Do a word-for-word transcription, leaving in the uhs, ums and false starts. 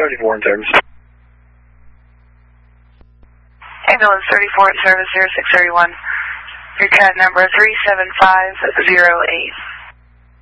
thirty-four in service. Ambulance thirty-four in service, zero six three one. Your C A D number three seven five zero eight.